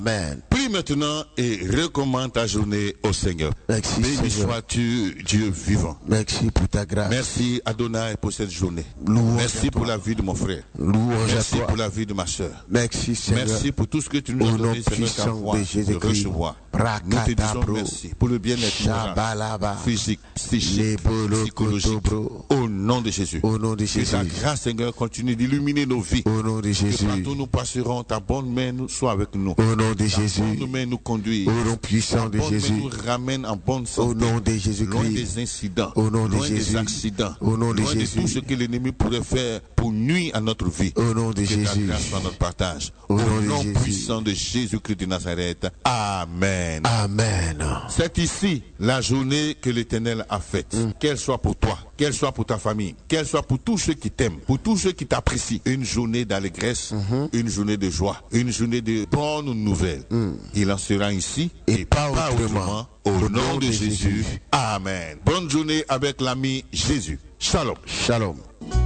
Amen. Prie maintenant et recommande ta journée au Seigneur. Merci, Béni Seigneur. sois-tu, Dieu vivant. Merci pour ta grâce. Merci Adonai pour cette journée. Louange Merci à pour toi. la vie de mon frère. Louange Merci à toi. pour la vie de ma soeur. Merci, Seigneur. Merci pour tout ce que tu nous as Au nom donné, Seigneur, puissant qu'à voir, de de Jésus-Christ. recevoir. Nous te disons Brakata, merci pour le bien-être moral, Shabalaba. physique, psychique, Lebolo psychologique. Kotobro. Au nom de Jésus. Au nom de Que Jésus. ta grâce, Seigneur, continue d'illuminer nos vies. Au nom de Que Jésus. partout nous passerons, ta bonne main nous soit avec nous. Au nom de Ta Jésus. bonne main nous conduit. Au nom puissant de Ta bonne main Jésus. nous ramène en bonne santé. Au nom de Loin Jésus-Christ. des incidents, Au nom de loin Jésus. des accidents, Au nom de loin Jésus. de tout ce que l'ennemi pourrait faire pour nuire à notre vie. Au nom de Que ta Jésus. grâce soit notre partage. Au Au nom de nom Jésus. puissant de Jésus-Christ de Nazareth. Amen. Amen. C'est ici la journée que l'Éternel a faite. Qu'elle soit pour toi, qu'elle soit pour ta famille, qu'elle soit pour tous ceux qui t'aiment, pour tous ceux qui t'apprécient. Une journée d'allégresse, une journée de joie, une journée de bonnes nouvelles. Il en sera ainsi Et pas autrement. Au nom de Jésus. Amen. Bonne journée avec l'ami Jésus. Shalom. Shalom.